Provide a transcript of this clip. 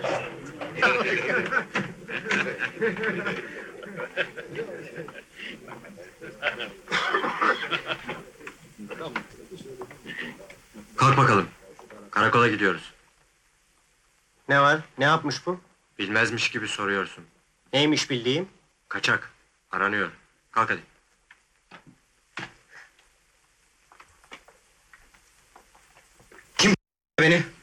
Kalk bakalım. Karakola gidiyoruz. Ne var? Ne yapmış bu? Bilmezmiş gibi soruyorsun. Neymiş bildiğim? Kaçak. Aranıyor. Kalk hadi. Beni.